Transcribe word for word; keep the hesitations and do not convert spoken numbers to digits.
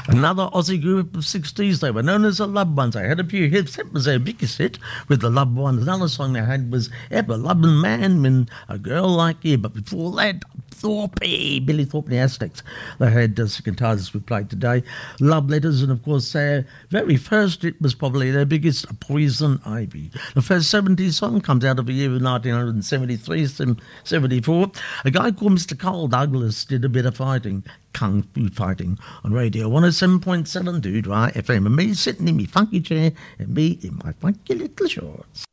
Another Aussie group of sixties, they were known as the Loved Ones. They had a few hits. That was their biggest hit with the Loved Ones. Another song they had was Ever Loving Man when a Girl Like You. But before that, Thorpe, Billy Thorpe and the Aztecs. They had uh, guitars we played today. Love Letters, and of course their very first hit was probably their biggest, Poison Ivy. The first seventies song comes out of the year of nineteen seventy-three, seventy-four. A guy called Mister Carl Douglas did a bit of fighting, kung fu fighting, on radio one oh seven point seven Dude Right F M. And me sitting in my funky chair and me in my funky little shorts.